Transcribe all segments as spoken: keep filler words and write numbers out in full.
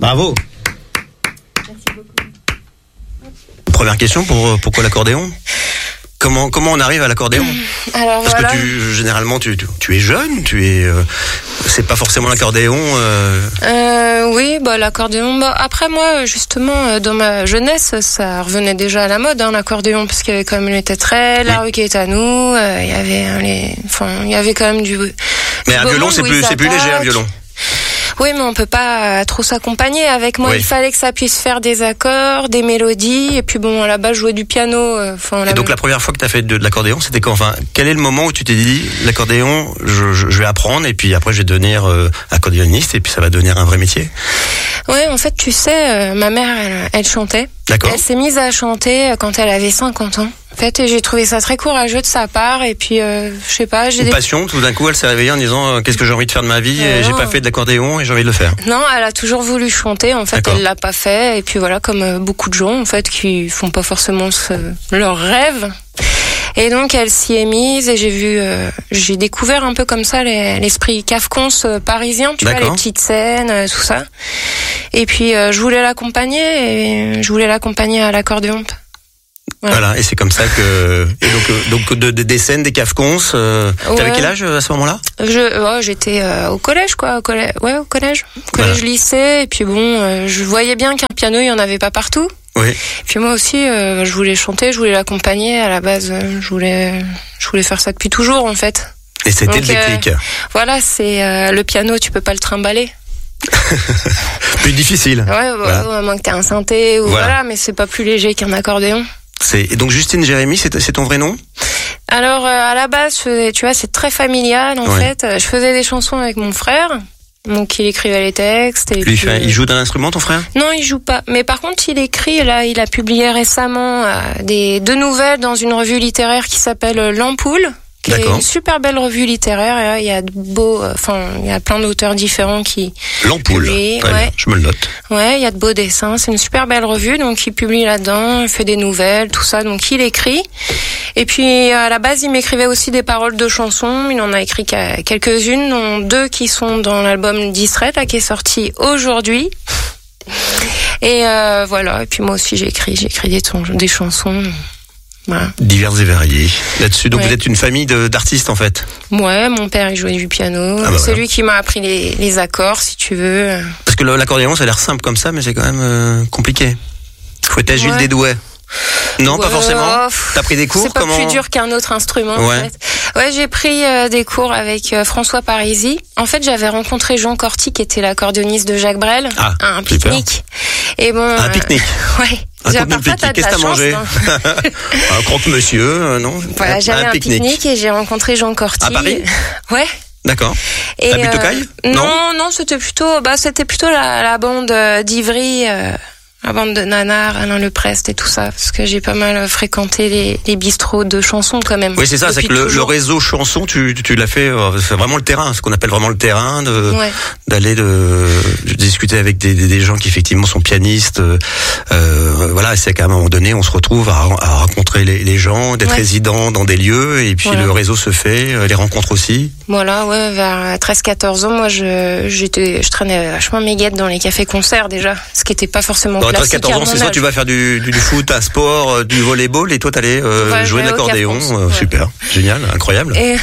Bravo. Merci beaucoup. Première question, pour, pourquoi l'accordéon ? Comment, comment on arrive à l'accordéon ? Alors Parce voilà. que tu, généralement, tu, tu, tu es jeune, tu es, euh, c'est pas forcément l'accordéon. Euh... Euh, oui, bah l'accordéon. Bah après moi, justement, dans ma jeunesse, ça revenait déjà à la mode, hein, l'accordéon, parce qu'il y avait quand même les tétrelles, la Oui. rue Caetano, euh, il y avait hein, les, enfin, il y avait quand même du. Mais du un beau violon, monde, c'est Louis plus, c'est plus léger un Attaque. violon. Oui, mais on peut pas euh, trop s'accompagner. Avec moi, Oui. il fallait que ça puisse faire des accords, des mélodies, et puis bon, à la base, jouer du piano. euh, Enfin, Et donc la première fois que tu as fait de, de l'accordéon, c'était quand ? Enfin, quel est le moment où tu t'es dit l'accordéon, je, je, je vais apprendre et puis après je vais devenir euh, accordéoniste et puis ça va devenir un vrai métier ? Ouais, en fait, tu sais, euh, ma mère, elle, elle chantait. D'accord. Elle s'est mise à chanter quand elle avait cinquante ans. En fait, et j'ai trouvé ça très courageux de sa part. Et puis, euh, je sais pas, j'ai Une des... passion, tout d'un coup elle s'est réveillée en disant euh, qu'est-ce que j'ai envie de faire de ma vie Euh, et j'ai non. pas fait de l'accordéon et j'ai envie de le faire. Non, elle a toujours voulu chanter. En fait, D'accord. elle l'a pas fait. Et puis voilà, comme euh, beaucoup de gens, en fait, qui font pas forcément ce, leur rêve. Et donc, elle s'y est mise et j'ai vu, euh, j'ai découvert un peu comme ça les, l'esprit Cafcons euh, parisien, tu vois, D'accord. les petites scènes, euh, tout ça. Et puis, euh, je voulais l'accompagner et je voulais l'accompagner à l'accordéon. Voilà. Voilà, et c'est comme ça que et donc euh, donc de, de des scènes, des cafcons. Euh, Ouais. T'avais quel âge euh, à ce moment-là ? Je, ouais, j'étais euh, au collège, quoi, au collège, ouais, au collège, collège, Voilà. lycée. Et puis bon, euh, je voyais bien qu'un piano, il y en avait pas partout. Oui. Et puis moi aussi, euh, je voulais chanter, je voulais l'accompagner. À la base, euh, je voulais, je voulais faire ça depuis toujours, en fait. Et c'était Donc, le déclic. euh, Voilà, c'est euh, le piano, tu peux pas le trimballer. Plus difficile. Ouais, bah, Voilà. à moins que t'aies un synthé ou Voilà. voilà, mais c'est pas plus léger qu'un accordéon. C'est et donc Justine Jérémy, c'est c'est ton vrai nom ? Alors euh, à la base, je faisais, tu vois, c'est très familial en Ouais. fait. Euh, Je faisais des chansons avec mon frère, donc il écrivait les textes. Et Lui, puis, fait, il joue d'un instrument, ton frère ? Non, il joue pas. Mais par contre, il écrit. Là, il a publié récemment euh, des deux nouvelles dans une revue littéraire qui s'appelle euh, L'Ampoule, qui est D'accord. une super belle revue littéraire. Et là, il y a de beaux, enfin, euh, il y a plein d'auteurs différents qui. L'ampoule. Oui, Très ouais. bien, je me le note. Ouais, il y a de beaux dessins. C'est une super belle revue. Donc, il publie là-dedans, il fait des nouvelles, tout ça. Donc, il écrit. Et puis, à la base, il m'écrivait aussi des paroles de chansons. Il en a écrit quelques-unes, dont deux qui sont dans l'album Distraite, là, qui est sorti aujourd'hui. Et euh, voilà. Et puis, moi aussi, j'ai écrit, j'ai écrit des, tons, des chansons. Voilà. Divers et variés. Là-dessus, donc Ouais. vous êtes une famille de, d'artistes en fait. Ouais, mon père, il jouait du piano. Ah bah c'est voilà. lui qui m'a appris les, les accords, si tu veux. Parce que le- l'accordéon, ça a l'air simple comme ça, mais c'est quand même euh, compliqué. Faut être agile Ouais. des doigts. Non, pas Ouais, forcément. oh, pff, T'as pris des cours C'est pas comment... plus dur qu'un autre instrument, Ouais. en fait. Ouais, j'ai pris euh, des cours avec euh, François Parisi. En fait, j'avais rencontré Jean Corti, qui était l'accordéoniste de Jacques Brel, Ah, à un super. pique-nique. Et bon, Un euh, pique-nique. Ouais. J'ai- Raconte-nous le parfois, pique-nique. t'as de Qu'est-ce que la t'as chance, mangé hein. Un croque-monsieur, euh, non Voilà, j'avais un pique-nique et j'ai rencontré Jean Corti. À Paris ? Ouais. D'accord. Et À Butocaille ? euh, Non. Non, non, c'était plutôt, bah, c'était plutôt la, la bande euh, d'Ivry, euh, la bande de Nanar, Alain Leprest et tout ça, parce que j'ai pas mal fréquenté les, les bistrots de chansons quand même. Oui, c'est ça, c'est depuis que le, le toujours. réseau chanson, tu, tu, tu l'as fait, euh, c'est vraiment le terrain, ce qu'on appelle vraiment le terrain, de, Ouais. d'aller de, de discuter avec des, des, des gens qui effectivement sont pianistes. Euh, euh, voilà, c'est qu'à un moment donné, on se retrouve à, à rencontrer les, les gens, d'être Ouais. résident dans des lieux, et puis Voilà. le réseau se fait, euh, les rencontres aussi. Voilà, ouais, vers treize quatorze ans, moi, je, j'étais, je traînais vachement mes guettes dans les cafés-concerts déjà, ce qui était pas forcément Dans treize classique quatorze à ans, mon c'est ça, âge. tu vas faire du, du, du foot, un sport, euh, du volleyball, et toi t'allais euh, Ouais, jouer de j'allais au l'accordéon. Cafons, euh, ouais. Super, génial, incroyable. Et,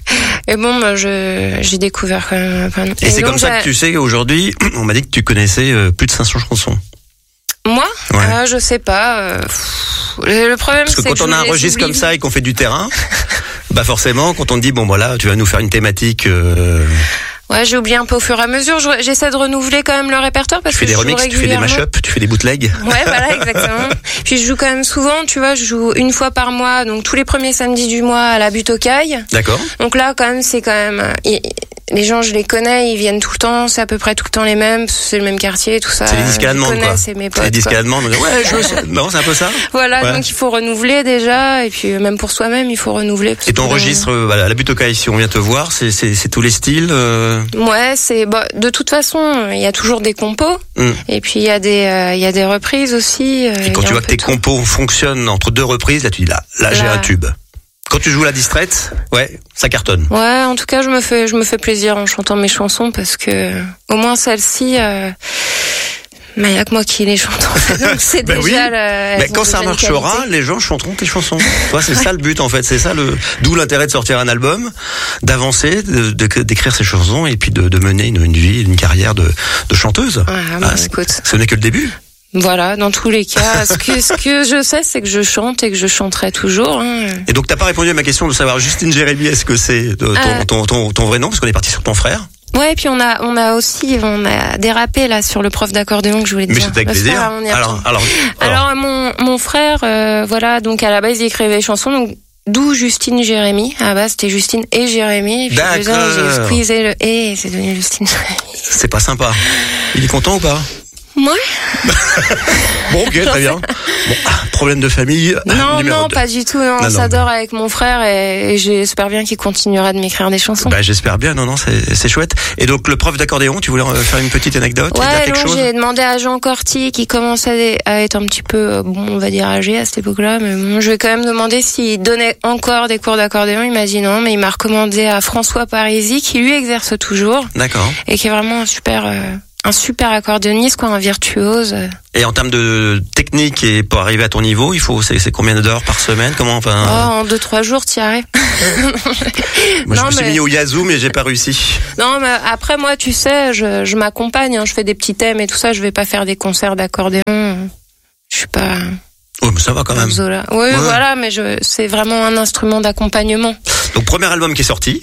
et bon, bah, je, j'ai découvert quand même pas mal. Et, c'est donc, comme ça j'ai- que tu sais qu'aujourd'hui, on m'a dit que tu connaissais euh, plus de cinq cents chansons. Moi, Ouais. euh, je sais pas. euh, pff, le, le problème, Parce que c'est quand que on je a un les registre oublie. comme ça et qu'on fait du terrain, bah forcément, quand on te dit bon voilà, tu vas nous faire une thématique, euh, Ouais, j'ai oublié un peu au fur et à mesure. Je- J'essaie de renouveler quand même le répertoire parce tu fais que des je joue remixes, tu fais des régulièrement. mashups, tu fais des bootlegs. Ouais, voilà, exactement. Puis je joue quand même souvent, tu vois, je joue une fois par mois, donc tous les premiers samedis du mois à la butte aux Cailles. D'accord. Donc là, quand même, c'est quand même... euh, y- Les gens, je les connais, ils viennent tout le temps, c'est à peu près tout le temps les mêmes, parce que c'est le même quartier, tout ça. C'est les disques à la Je demande, connais, quoi. C'est mes C'est les potes, disques à quoi. la demande. on dit, Ouais, je veux ça. Non, c'est un peu ça. Voilà, Ouais. donc il faut renouveler déjà, et puis même pour soi-même, il faut renouveler. parce Et ton que, registre, euh, voilà, à la butte aux cailles, si on vient te voir, c'est c'est c'est tous les styles. euh, Ouais, c'est bah, de toute façon, il y a toujours des compos, hum. et puis il y a des euh, il y a des reprises aussi. euh, Et quand il y a tu un vois que peu tes tout. compos fonctionnent entre deux reprises, là tu dis là, là j'ai Là. un tube. Quand tu joues la distraite, ouais, ça cartonne. Ouais, en tout cas, je me fais je me fais plaisir en chantant mes chansons parce que au moins celle-ci, euh, Mais il y a que moi qui les chante en fait. Donc c'est ben déjà oui. le. Mais quand ça marchera, les gens chanteront tes chansons. Toi, c'est ça le but en fait. C'est ça le. D'où l'intérêt de sortir un album, d'avancer, de, de, d'écrire ses chansons et puis de, de mener une, une vie, une carrière de, de chanteuse. Ah, ah, bah, écoute. Ce n'est que le début. Voilà, dans tous les cas, ce que, ce que je sais, c'est que je chante et que je chanterai toujours. Hein. Et donc, t'as pas répondu à ma question de savoir Justine Jérémy, est-ce que c'est ton, euh... ton, ton, ton vrai nom, parce qu'on est parti sur ton frère. Ouais, et puis on a, on a aussi, on a dérapé là sur le prof d'accordéon que je voulais te Mais dire. Mais c'était avec plaisir. Alors, alors, alors, alors, alors, mon, mon frère, euh, voilà, donc à la base il écrivait des chansons, donc d'où Justine Jérémy. À la base c'était Justine et Jérémy. Et puis D'accord. J'ai squeezé le et, et c'est devenu Justine Jérémy. C'est pas sympa. Il est content ou pas? Ouais. Bon, ok, très bien. Bon, problème de famille. Non, non, deux. pas du tout. Non, non on s'adore mais... avec mon frère et, et j'espère bien qu'il continuera de m'écrire des chansons. Bah, j'espère bien. Non, non, c'est, c'est chouette. Et donc, le prof d'accordéon, tu voulais faire une petite anecdote? Ouais, dire quelque non, chose j'ai demandé à Jean Corti, qui commençait à être un petit peu, bon, on va dire âgé à cette époque-là, mais bon, je vais quand même demander s'il donnait encore des cours d'accordéon. Il m'a dit non, mais il m'a recommandé à François Parisi, qui lui exerce toujours. D'accord. Et qui est vraiment un super, euh, un super accordéoniste, quoi, un virtuose. Et en termes de technique et pour arriver à ton niveau, il faut c'est, c'est combien d'heures par semaine? Comment enfin Oh, en deux trois jours, t'y arrives. Moi, je non, me suis mais... mis au Yazoo, mais j'ai pas réussi. Non, mais après moi, tu sais, je, je m'accompagne, hein, je fais des petits thèmes et tout ça. Je vais pas faire des concerts d'accordéon. Je suis pas. Oh, mais ça va quand même. Zola. Oui, ouais. Voilà, mais je, c'est vraiment un instrument d'accompagnement. Donc, premier album qui est sorti.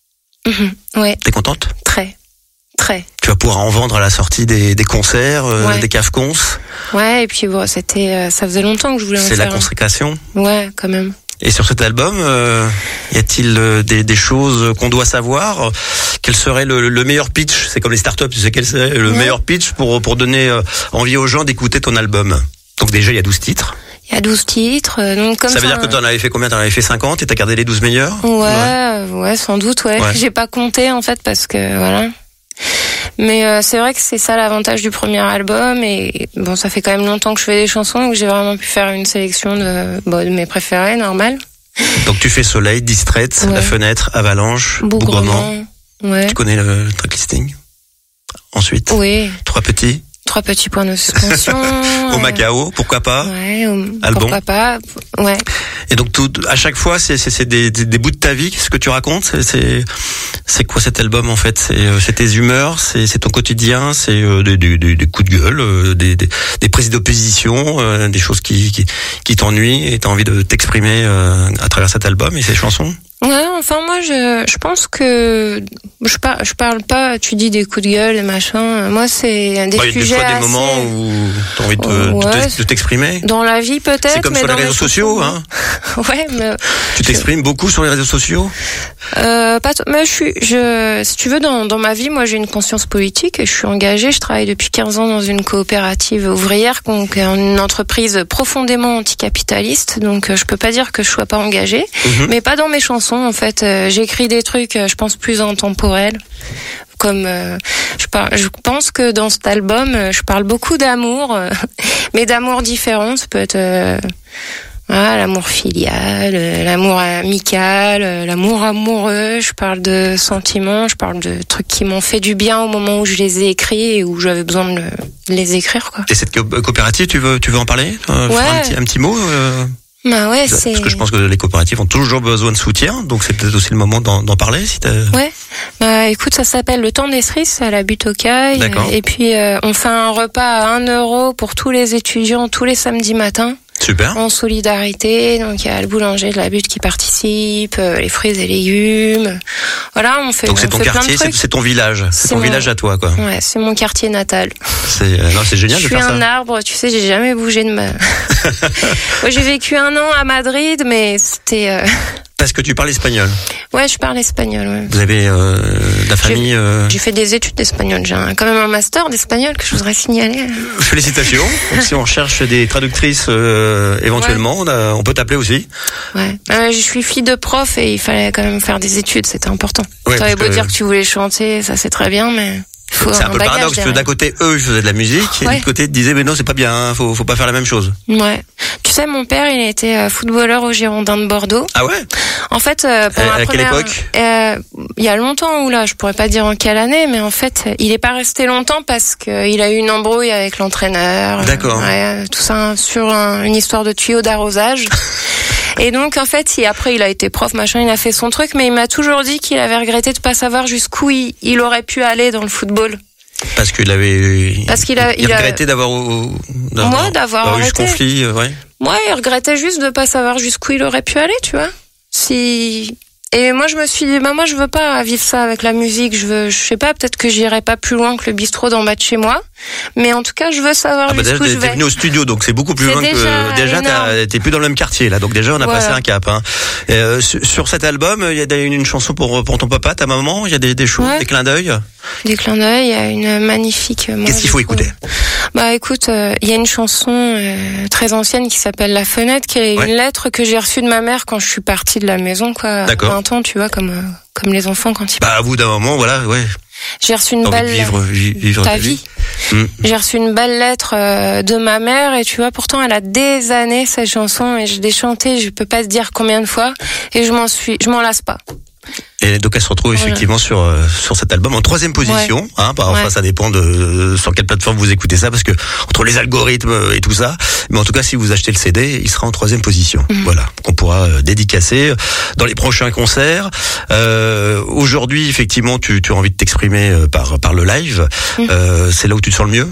Mmh, ouais. T'es contente? Très. Très. Tu vas pouvoir en vendre à la sortie des, des concerts, euh, ouais. des cafcons. Ouais, et puis bon, c'était, euh, ça faisait longtemps que je voulais en C'est faire. la consécration. Ouais, quand même. Et sur cet album, euh, y a-t-il euh, des, des choses qu'on doit savoir? Quel serait le, le meilleur pitch? C'est comme les startups, tu sais quel serait le ouais. meilleur pitch pour pour donner euh, envie aux gens d'écouter ton album? Donc déjà, il y a douze titres. Il y a douze titres, donc comme ça. Ça veut dire que t'en avais fait combien? T'en avais fait cinquante et t'as gardé les douze meilleurs? Ouais, ouais, ouais, sans doute, ouais. ouais. J'ai pas compté, en fait, parce que, voilà. Mais euh, c'est vrai que c'est ça l'avantage du premier album, et bon, ça fait quand même longtemps que je fais des chansons, donc j'ai vraiment pu faire une sélection de, bon, de mes préférés, normal. Donc tu fais Soleil, Distraite, ouais. La Fenêtre, Avalanche, Bougrement. Ouais. Tu connais le, le track listing? Ensuite? Oui. Trois petits? Trois petits points de suspension. Au Macao, pourquoi pas? Ouais, au, Albon. Pourquoi pas? Ouais. Et donc tout, à chaque fois, c'est, c'est, c'est des, des, des bouts de ta vie, ce que tu racontes. C'est, c'est, c'est quoi cet album en fait? C'est, c'est tes humeurs, c'est, c'est ton quotidien, c'est euh, des, des, des coups de gueule, euh, des, des, des prises d'opposition, euh, des choses qui, qui, qui t'ennuient et t'as envie de t'exprimer euh, à travers cet album et ces chansons. Ouais, enfin moi je je pense que je parle je parle pas. Tu dis des coups de gueule et machin. Moi c'est des bah, sujets. Il y a des fois assez... des moments où t'as envie de, euh, ouais, de t'exprimer. Dans la vie peut-être. C'est comme mais sur dans les réseaux sociaux, hein. Ouais, mais tu t'exprimes je... beaucoup sur les réseaux sociaux. Euh, pas t- mais je suis je si tu veux dans dans ma vie, moi j'ai une conscience politique et je suis engagée. Je travaille depuis quinze ans dans une coopérative ouvrière, donc une entreprise profondément anticapitaliste. Donc je peux pas dire que je sois pas engagée, mm-hmm. mais pas dans mes chansons. En fait, euh, j'écris des trucs, euh, je pense, plus intemporels. Comme euh, je, par... je pense que dans cet album, euh, je parle beaucoup d'amour, euh, mais d'amour différent. Ça peut être euh, voilà, l'amour filial, euh, l'amour amical, euh, l'amour amoureux. Je parle de sentiments, je parle de trucs qui m'ont fait du bien au moment où je les ai écrits et où j'avais besoin de, le... de les écrire, quoi. Et cette co- coopérative, tu veux, tu veux en parler? euh, Ouais. Faire un petit, un petit mot euh... Bah ouais, c'est... Parce que je pense que les coopératives ont toujours besoin de soutien, donc c'est peut-être aussi le moment d'en, d'en parler. Si t'as... Ouais, bah écoute, ça s'appelle le Temps des cerises à la butte aux cailles. D'accord. Et puis euh, on fait un repas à un euro pour tous les étudiants tous les samedis matins. Super. En solidarité, donc il y a le boulanger de la butte qui participe, euh, les fruits et légumes. Voilà, on fait. Donc c'est on ton fait quartier, plein de c'est, c'est ton village, c'est, c'est ton mon... village à toi, quoi. Ouais, c'est mon quartier natal. C'est euh, non, c'est génial je de faire ça. Je suis un arbre, tu sais, j'ai jamais bougé de ma. Moi, j'ai vécu un an à Madrid, mais c'était. Euh... Parce que tu parles espagnol. Ouais, je parle espagnol. Ouais. Vous avez euh, de la famille. J'ai, euh... j'ai fait des études d'espagnol. J'ai un, quand même un master d'espagnol que je voudrais signaler. Félicitations. Donc, si on cherche des traductrices euh, éventuellement, ouais. on, a, on peut t'appeler aussi. Ouais. Euh, je suis fille de prof et il fallait quand même faire des études. C'était important. Ouais, T'avais beau que... dire que tu voulais chanter, ça c'est très bien, mais. Faut c'est un, un peu le paradoxe, parce que d'un côté, eux, ils faisaient de la musique, ouais. et de l'autre côté, ils disaient, mais non, c'est pas bien, hein, faut, faut pas faire la même chose. Ouais. Tu sais, mon père, il était footballeur au Girondins de Bordeaux. Ah ouais? En fait, euh, pendant à, la à première, quelle époque? euh, il y a longtemps, ou là, je pourrais pas dire en quelle année, mais en fait, il est pas resté longtemps parce qu'il a eu une embrouille avec l'entraîneur. D'accord. Ouais, tout ça sur un, une histoire de tuyau d'arrosage. Et donc, en fait, il, après, il a été prof, machin, il a fait son truc, mais il m'a toujours dit qu'il avait regretté de pas savoir jusqu'où il, il aurait pu aller dans le football. Parce qu'il avait, Parce qu'il a, il, il regrettait a... d'avoir, d'avoir, moi, d'avoir d'avoir eu ce arrêté. conflit, ouais. Moi, il regrettait juste de pas savoir jusqu'où il aurait pu aller, tu vois. Si, et moi, je me suis dit, bah, moi, je veux pas vivre ça avec la musique, je veux, je sais pas, peut-être que j'irai pas plus loin que le bistrot d'en bas de chez moi. Mais en tout cas, je veux savoir ah bah jusqu'où déjà, je vais. T'es venu au studio, donc c'est beaucoup plus c'est loin déjà que déjà. T'as, t'es plus dans le même quartier là, donc déjà on a voilà. passé un cap. Hein. Et, euh, sur, sur cet album, il y a une, une chanson pour pour ton papa, ta maman. Il y a des, des choses, ouais. des clins d'œil. Des clins d'œil. Il y a une magnifique. Moi, Qu'est-ce qu'il faut écouter? Bah écoute, euh, il y a une chanson euh, très ancienne qui s'appelle La Fenêtre, qui est ouais. une lettre que j'ai reçue de ma mère quand je suis partie de la maison, quoi. D'accord. vingt ans, tu vois, comme euh, comme les enfants quand ils. Bah à bout d'un moment, voilà, ouais. J'ai reçu une belle vivre, vivre ta, ta vie. vie. Mmh. J'ai reçu une belle lettre euh, de ma mère et tu vois, pourtant elle a des années cette chanson et je l'ai chantée, je peux pas te dire combien de fois et je m'en suis, je m'en lasse pas. Et donc elle se retrouve effectivement voilà. sur euh, sur cet album en troisième position. Ouais. Hein, enfin ouais. ça dépend de, de sur quelle plateforme vous écoutez ça, parce que entre les algorithmes et tout ça. Mais en tout cas, si vous achetez le C D, il sera en troisième position. Mmh. Voilà, qu'on pourra euh, dédicacer dans les prochains concerts. Euh, aujourd'hui, effectivement, tu, tu as envie de t'exprimer euh, par par le live. Mmh. Euh, c'est là où tu te sens le mieux.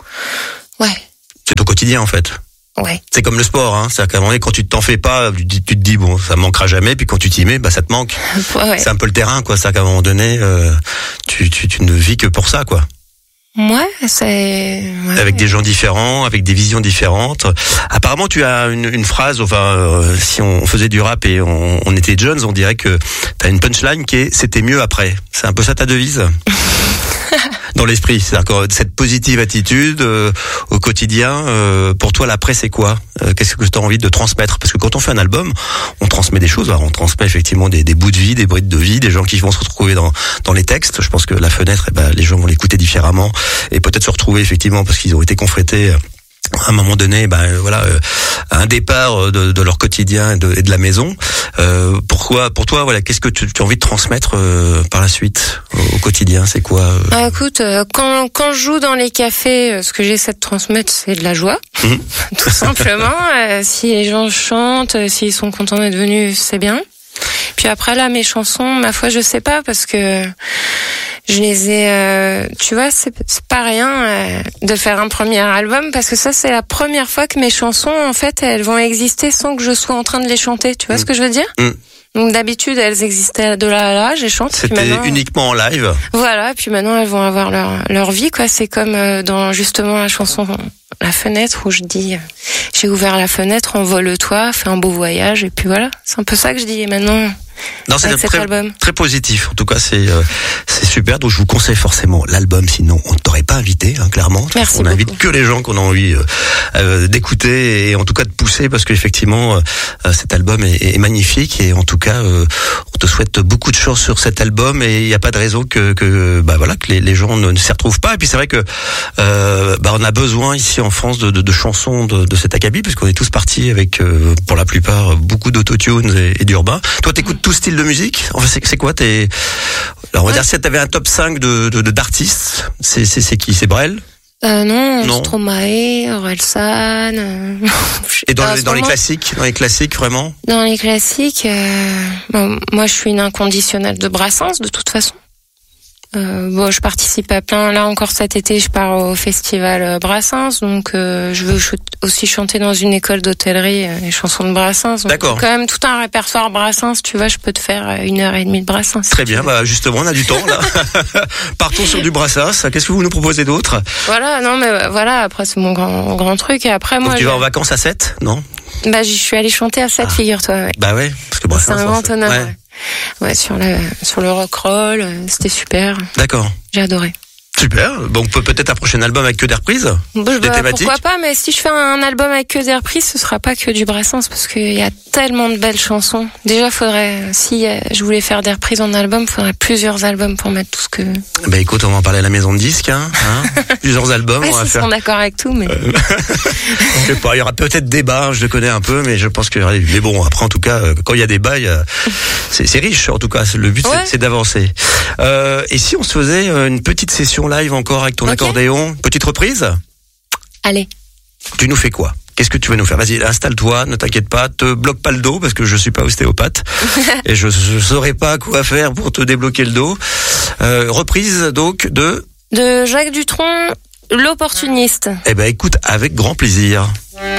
Ouais. C'est ton quotidien en fait. Ouais. C'est comme le sport, hein. C'est-à-dire qu'à un moment donné, quand tu t'en fais pas, tu, tu te dis bon, ça me manquera jamais, puis quand tu t'y mets, bah ça te manque. Ouais. C'est un peu le terrain, quoi. C'est qu'à un moment donné, euh, tu, tu, tu ne vis que pour ça, quoi. Ouais, c'est. Ouais. Avec des gens différents, avec des visions différentes. Apparemment, tu as une, une phrase. Enfin, euh, si on faisait du rap et on, on était jeunes, on dirait que t'as une punchline qui est "c'était mieux après". C'est un peu ça ta devise. Dans l'esprit, c'est-à-dire que cette positive attitude euh, au quotidien, euh, pour toi l'après c'est quoi? euh, Qu'est-ce que tu as envie de transmettre? Parce que quand on fait un album, on transmet des choses. Alors on transmet effectivement des, des bouts de vie, des brides de vie, des gens qui vont se retrouver dans dans les textes. Je pense que La Fenêtre, eh ben, les gens vont l'écouter différemment et peut-être se retrouver effectivement parce qu'ils ont été confrontés à un moment donné, ben voilà, euh, un départ de, de leur quotidien et de, et de la maison. Euh, pourquoi, pour toi, voilà, qu'est-ce que tu, tu as envie de transmettre euh, par la suite au, au quotidien? C'est quoi euh... ah, écoute, euh, quand quand je joue dans les cafés, euh, ce que j'essaie de transmettre, c'est de la joie, mmh. tout simplement. Euh, si les gens chantent, euh, s'ils sont contents d'être venus, c'est bien. Puis après là, mes chansons, ma foi, je sais pas parce que je les ai, euh, tu vois, c'est, c'est pas rien euh, de faire un premier album parce que ça, c'est la première fois que mes chansons, en fait, elles vont exister sans que je sois en train de les chanter. Tu vois mmh. ce que je veux dire? mmh. Donc d'habitude, elles existaient de là à là, je les chante. C'était uniquement en live. Voilà, puis maintenant elles vont avoir leur leur vie, quoi. C'est comme euh, dans justement la chanson La Fenêtre où je dis, euh, j'ai ouvert la fenêtre, envole le toit, fais un beau voyage, et puis voilà. C'est un peu ça que je dis. Et maintenant. Non, c'est très, très positif. En tout cas, c'est euh, c'est super. Donc, je vous conseille forcément l'album. Sinon, on ne t'aurait pas invité, hein, clairement. Merci on beaucoup. Invite que les gens qu'on a envie euh, euh, d'écouter et en tout cas de pousser, parce qu'effectivement, euh, cet album est, est magnifique. Et en tout cas, euh, on te souhaite beaucoup de choses sur cet album. Et il n'y a pas de raison que, que bah voilà, que les, les gens ne, ne s'y retrouvent pas. Et puis c'est vrai que euh, bah on a besoin ici en France de, de, de chansons de, de cet acabit, parce qu'on est tous partis avec, euh, pour la plupart, beaucoup d'autotunes et, et d'urbain. Toi, t'écoutes tout style de musique? Enfin, c'est, c'est quoi tes... Alors, on va ouais. dire, si t'avais un top cinq de, de, de d'artistes, c'est, c'est, c'est qui? C'est Brel? Euh, non, non. Stromae, Orelsan. Euh... Et dans, les, dans les classiques, dans les classiques vraiment? Dans les classiques, euh... bon, moi je suis une inconditionnelle de Brassens de toute façon. Euh, bon, je participe à plein. Là encore cet été, je pars au festival Brassens, donc euh, je veux ch- aussi chanter dans une école d'hôtellerie euh, les chansons de Brassens. Donc, d'accord. Quand même tout un répertoire Brassens, tu vois, je peux te faire une heure et demie de Brassens. Très bien, bah justement, on a du temps là. Partons sur du Brassens. Qu'est-ce que vous nous proposez d'autre? Voilà, non mais voilà. Après c'est mon grand grand truc. Et après moi. Donc tu je... vas en vacances à Sète, non? Bah j'y suis allée chanter à Sète, ah. figure-toi. Ouais. Bah ouais, parce que Brassens. C'est un grand honneur. Ouais. Ouais. Ouais, sur le sur le rock'n'roll, c'était super. D'accord. J'ai adoré. Super. Donc peut-être un prochain album avec que des reprises, bah, des bah, thématiques. Pourquoi pas, mais si je fais un album avec que des reprises, ce sera pas que du Brassens parce qu'il y a tellement de belles chansons. Déjà, faudrait, si je voulais faire des reprises en album, faudrait plusieurs albums pour mettre tout ce que. Bah écoute, on va en parler à la maison de disques, hein. hein plusieurs albums. Ouais, on va ils faire. sont d'accord avec tout, mais. Euh, je sais pas, il y aura peut-être débat. Je le connais un peu, mais je pense que. Mais bon, après en tout cas, quand il y a débat, il y a... c'est, c'est riche. En tout cas, le but ouais. c'est, c'est d'avancer. Euh, et si on se faisait une petite session live encore avec ton okay. accordéon, petite reprise. Allez. Tu nous fais quoi? Qu'est-ce que tu vas nous faire? Vas-y, installe-toi, ne t'inquiète pas, te bloque pas le dos parce que je suis pas ostéopathe et je, je saurais pas quoi faire pour te débloquer le dos. Euh, reprise donc de de Jacques Dutronc, L'Opportuniste. Eh ben écoute, avec grand plaisir.